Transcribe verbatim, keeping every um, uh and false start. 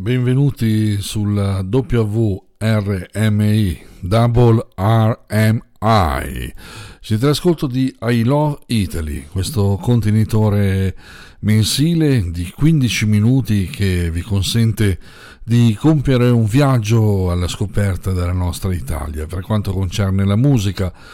benvenuti sul W R M I, Double R M I. Siete all'ascolto di I Love Italy, questo contenitore mensile di quindici minuti che vi consente di compiere un viaggio alla scoperta della nostra Italia per quanto concerne la musica,